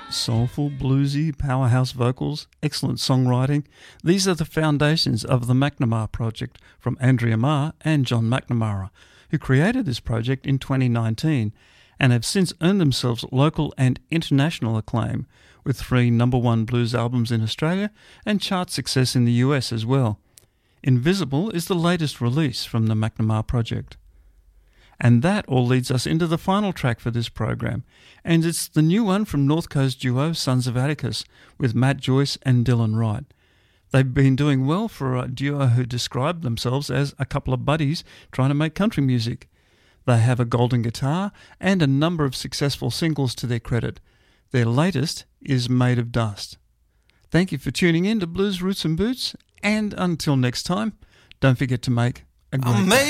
Soulful, bluesy, powerhouse vocals, excellent songwriting. These are the foundations of the McNamara Project from Andrea Marr and John McNamara, who created this project in 2019 and have since earned themselves local and international acclaim with 3 #1 blues albums in Australia and chart success in the US as well. Invisible is the latest release from the McNamara Project. And that all leads us into the final track for this program, and it's the new one from North Coast duo Sons of Atticus with Matt Joyce and Dylan Wright. They've been doing well for a duo who describe themselves as a couple of buddies trying to make country music. They have a golden guitar and a number of successful singles to their credit. Their latest is Made of Dust. Thank you for tuning in to Blues Roots and Boots, and until next time, don't forget to make a great day.